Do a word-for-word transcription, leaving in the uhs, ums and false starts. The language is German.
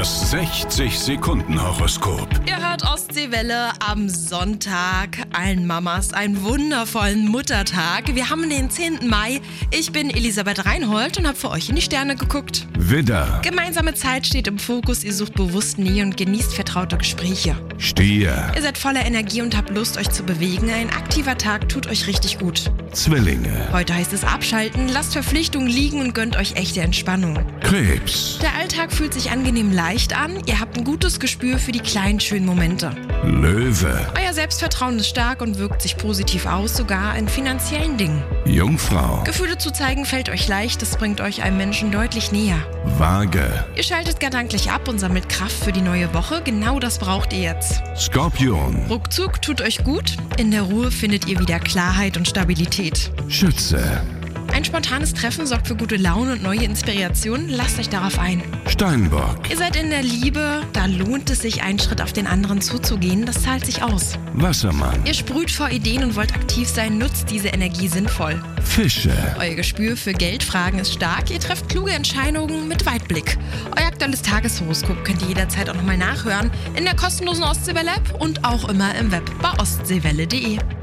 Das sechzig Sekunden Horoskop. Ihr hört Ostseewelle am Sonntag. Allen Mamas einen wundervollen Muttertag. Wir haben den zehnten Mai. Ich bin Elisabeth Reinhold und habe für euch in die Sterne geguckt. Widder, Gemeinsame Zeit steht im Fokus. Ihr sucht bewusst Nähe und genießt vertraute Gespräche. Stier, Ihr seid voller Energie und habt Lust, euch zu bewegen. Ein aktiver Tag tut euch richtig gut. Zwillinge, Heute heißt es abschalten, lasst Verpflichtungen liegen und gönnt euch echte Entspannung. Krebs, Der Alltag fühlt sich angenehm leicht an. Ihr habt ein gutes Gespür für die kleinen, schönen Momente. Löwe, Euer Selbstvertrauen ist stark und wirkt sich positiv aus, sogar in finanziellen Dingen. Jungfrau, Gefühle zu zeigen fällt euch leicht, das bringt euch einem Menschen deutlich näher. Waage, Ihr schaltet gedanklich ab und sammelt Kraft für die neue Woche. Genau das braucht ihr jetzt. Skorpion, Ruckzuck tut euch gut. In der Ruhe findet ihr wieder Klarheit und Stabilität. Schütze, Ein spontanes Treffen sorgt für gute Laune und neue Inspirationen. Lasst euch darauf ein. Steinbock, Ihr seid in der Liebe, da lohnt es sich, einen Schritt auf den anderen zuzugehen. Das zahlt sich aus. Wassermann, Ihr sprüht vor Ideen und wollt aktiv sein, nutzt diese Energie sinnvoll. Fische, Euer Gespür für Geldfragen ist stark, ihr trefft kluge Entscheidungen mit Weitblick. Euer aktuelles Tageshoroskop könnt ihr jederzeit auch nochmal nachhören in der kostenlosen Ostseewelle-App und auch immer im Web bei ostseewelle punkt de.